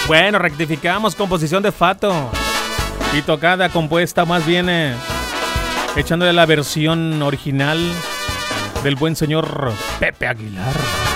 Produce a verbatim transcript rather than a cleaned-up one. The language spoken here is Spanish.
Bueno, rectificamos, composición de Fato. Y tocada, compuesta más bien eh, echándole la versión original del buen señor Pepe Aguilar.